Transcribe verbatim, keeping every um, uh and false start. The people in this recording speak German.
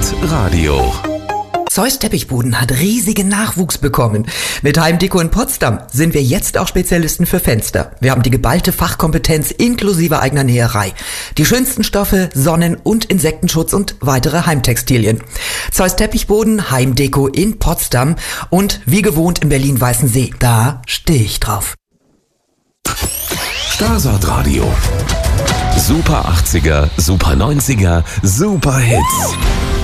Start Radio. Zeus Teppichboden hat riesigen Nachwuchs bekommen. Mit Heimdeko in Potsdam sind wir jetzt auch Spezialisten für Fenster. Wir haben die geballte Fachkompetenz inklusive eigener Näherei. Die schönsten Stoffe, Sonnen- und Insektenschutz und weitere Heimtextilien. Zeus Teppichboden, Heimdeko in Potsdam und wie gewohnt in Berlin-Weißensee. Da stehe ich drauf. Start Radio. Super achtziger, Super neunziger, Super Hits.